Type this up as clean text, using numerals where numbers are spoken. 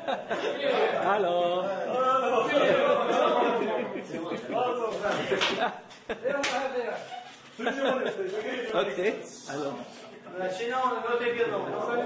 Hallo. Okay, hallo. Sinon, on va take it